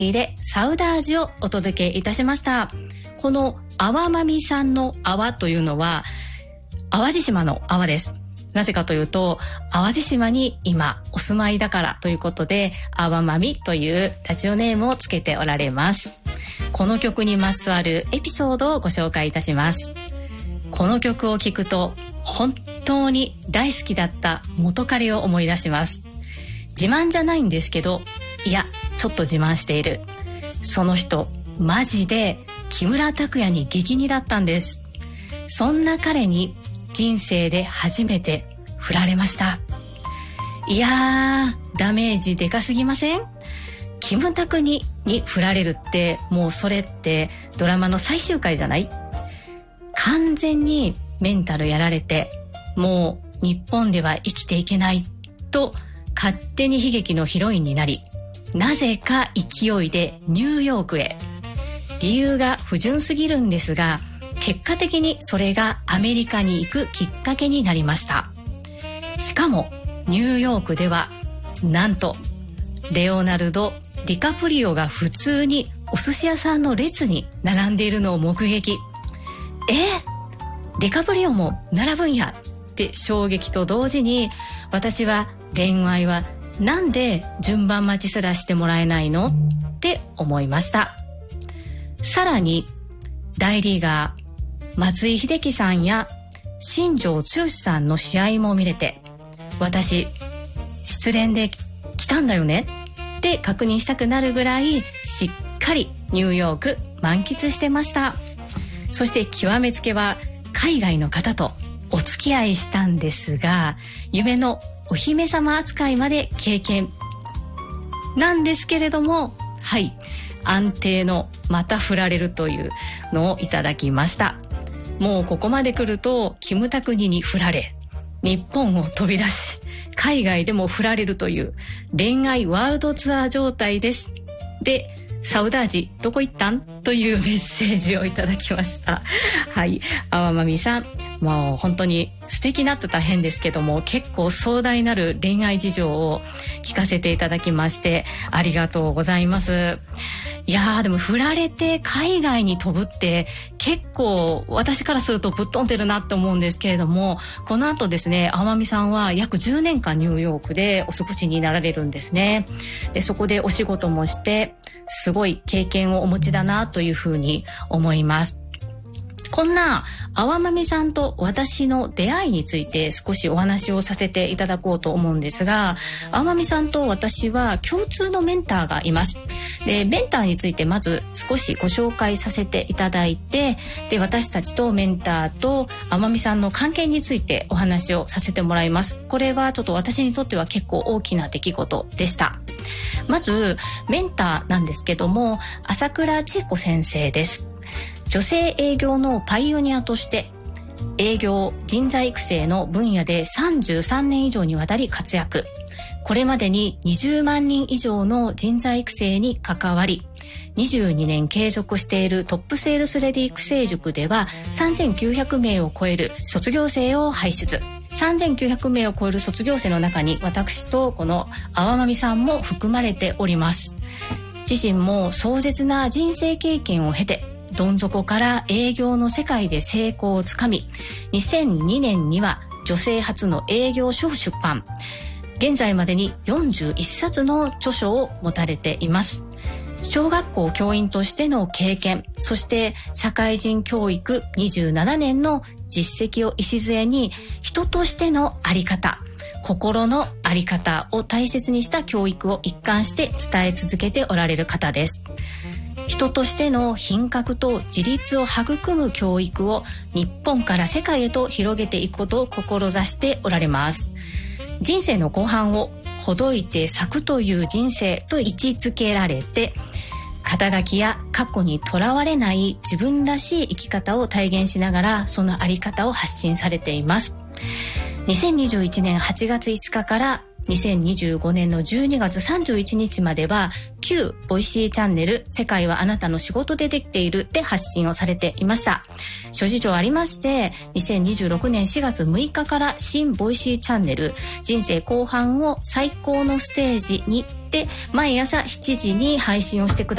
でサウダージをお届けいたしました。この泡まみさんの泡というのは淡路島の泡です。なぜかというと、淡路島に今お住まいだからということで、泡まみというラジオネームをつけておられます。この曲にまつわるエピソードをご紹介いたします。この曲を聴くと本当に大好きだった元彼を思い出します。自慢じゃないんですけど、いやちょっと自慢している。その人マジで木村拓哉に激似だったんです。そんな彼に人生で初めて振られました。いやー、ダメージでかすぎません？キムタクに振られるって、もうそれってドラマの最終回じゃない？完全にメンタルやられて、もう日本では生きていけないと勝手に悲劇のヒロインになり、なぜか勢いでニューヨークへ。理由が不純すぎるんですが、結果的にそれがアメリカに行くきっかけになりました。しかもニューヨークではなんとレオナルド・ディカプリオが普通にお寿司屋さんの列に並んでいるのを目撃。ディカプリオも並ぶんやって衝撃と同時に、私は恋愛はなんで順番待ちすらしてもらえないのって思いました。さらに大リーガー松井秀喜さんや新庄剛志さんの試合も見れて、私失恋で来たんだよねって確認したくなるぐらいしっかりニューヨーク満喫してました。そして極めつけは海外の方とお付き合いしたんですが、夢のお姫様扱いまで経験なんですけれども、はい、安定のまた振られるというのをいただきました。もうここまで来るとキムタクに振られ、日本を飛び出し、海外でも振られるという恋愛ワールドツアー状態です。で、サウダージどこ行ったんというメッセージをいただきました。はい、あわまみさん、もう本当に素敵なって言ったら変ですけども、結構壮大なる恋愛事情を聞かせていただきましてありがとうございます。いやー、でも振られて海外に飛ぶって結構私からするとぶっ飛んでるなって思うんですけれども、この後ですね、あまみさんは約10年間ニューヨークでお過ごしになられるんですね。で、そこでお仕事もしてすごい経験をお持ちだなというふうに思います。こんなあわまみさんと私の出会いについて少しお話をさせていただこうと思うんですが、あわまみさんと私は共通のメンターがいます。で、メンターについてまず少しご紹介させていただいて、で、私たちとメンターとあまみさんの関係についてお話をさせてもらいます。これはちょっと私にとっては結構大きな出来事でした。まずメンターなんですけども、朝倉千恵子先生です。女性営業のパイオニアとして営業人材育成の分野で33年以上にわたり活躍。これまでに20万人以上の人材育成に関わり、22年継続しているトップセールスレディ育成塾では3900名を超える卒業生を輩出。3900名を超える卒業生の中に私とこのあわまみさんも含まれております。自身も壮絶な人生経験を経て、どん底から営業の世界で成功をつかみ、2002年には女性初の営業書を出版。現在までに41冊の著書を持たれています。小学校教員としての経験、そして社会人教育27年の実績を礎に、人としてのあり方、心のあり方を大切にした教育を一貫して伝え続けておられる方です。人としての品格と自立を育む教育を日本から世界へと広げていくことを志しておられます。人生の後半をほどいて咲くという人生と位置づけられて、肩書きや過去にとらわれない自分らしい生き方を体現しながら、そのあり方を発信されています。2021年8月5日から2025年の12月31日までは旧ボイシーチャンネル世界はあなたの仕事でできているで発信をされていました。諸事情ありまして、2026年4月6日から新ボイシーチャンネル人生後半を最高のステージにで毎朝7時に配信をしてくだ